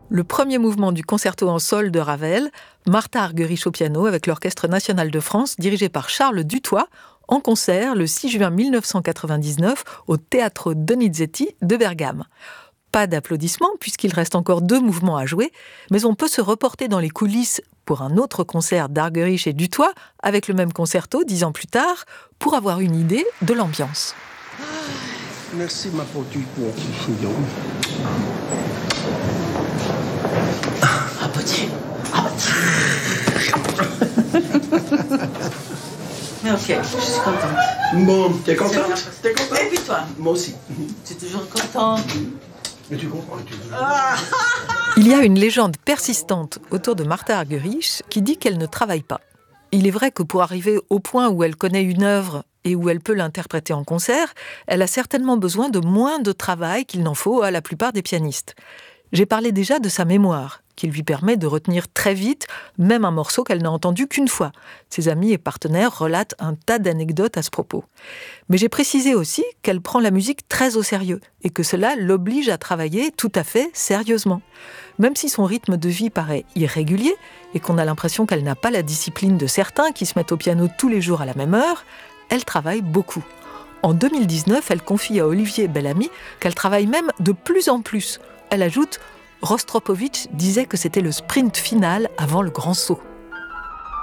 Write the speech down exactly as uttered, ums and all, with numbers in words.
Le premier mouvement du concerto en sol de Ravel, Martha Argerich au piano avec l'Orchestre national de France dirigé par Charles Dutoit, en concert le six juin mille neuf cent quatre-vingt-dix-neuf au Teatro Donizetti de Bergame. Pas d'applaudissements puisqu'il reste encore deux mouvements à jouer, mais on peut se reporter dans les coulisses pour un autre concert d'Argerich et Dutoit avec le même concerto dix ans plus tard pour avoir une idée de l'ambiance. Merci ma petite fillon. Ah petit, ah petit. Mais ok, je suis contente. Bon, t'es contente? T'es contente? Et puis toi? Moi aussi. Tu es toujours contente? Mais tu comprends, tu es toujours... Ah. Il y a une légende persistante autour de Martha Argerich qui dit qu'elle ne travaille pas. Il est vrai que pour arriver au point où elle connaît une œuvre et où elle peut l'interpréter en concert, elle a certainement besoin de moins de travail qu'il n'en faut à la plupart des pianistes. J'ai parlé déjà de sa mémoire, qui lui permet de retenir très vite, même un morceau qu'elle n'a entendu qu'une fois. Ses amis et partenaires relatent un tas d'anecdotes à ce propos. Mais j'ai précisé aussi qu'elle prend la musique très au sérieux, et que cela l'oblige à travailler tout à fait sérieusement. Même si son rythme de vie paraît irrégulier, et qu'on a l'impression qu'elle n'a pas la discipline de certains qui se mettent au piano tous les jours à la même heure, elle travaille beaucoup. En deux mille dix-neuf, elle confie à Olivier Bellamy qu'elle travaille même de plus en plus. Elle ajoute « Rostropovitch disait que c'était le sprint final avant le grand saut ».